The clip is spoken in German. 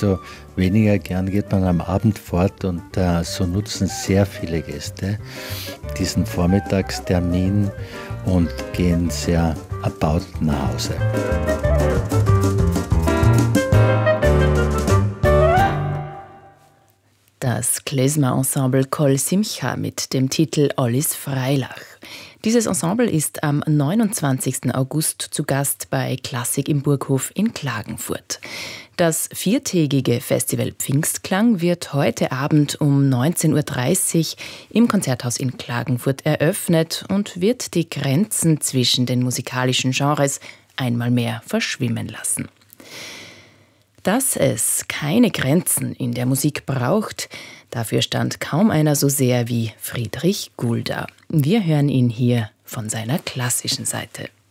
desto weniger gern geht man am Abend fort und so nutzen sehr viele Gäste diesen Vormittagstermin und gehen sehr erbaut nach Hause. Das Klezmer-Ensemble Kol Simcha mit dem Titel Ollis Freilach. Dieses Ensemble ist am 29. August zu Gast bei Klassik im Burghof in Klagenfurt. Das viertägige Festival Pfingstklang wird heute Abend um 19.30 Uhr im Konzerthaus in Klagenfurt eröffnet und wird die Grenzen zwischen den musikalischen Genres einmal mehr verschwimmen lassen. Dass es keine Grenzen in der Musik braucht, dafür stand kaum einer so sehr wie Friedrich Gulda. Wir hören ihn hier von seiner klassischen Seite.